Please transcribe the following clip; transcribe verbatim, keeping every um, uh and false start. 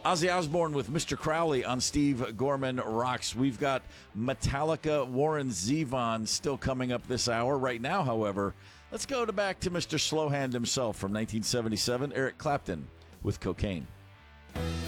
Ozzy Osbourne with Mister Crowley on Steve Gorman Rocks. We've got Metallica, Warren Zevon still coming up this hour. Right now, however, let's go to back to Mister Slowhand himself from nineteen seventy-seven, Eric Clapton with Cocaine.